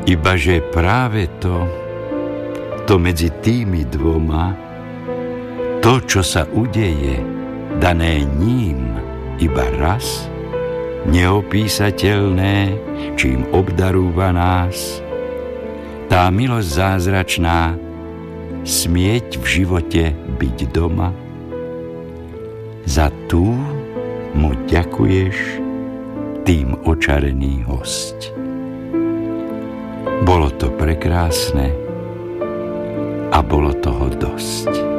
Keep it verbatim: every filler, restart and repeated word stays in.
Ibaže práve to, to medzi tými dvoma, to, čo sa udeje, dané ním iba raz, neopísateľné, čím obdarúva nás, tá milosť zázračná, smieť v živote byť doma, za tú mu ďakuješ, tým očarený hosť. Bolo to prekrásne a bolo toho dosť.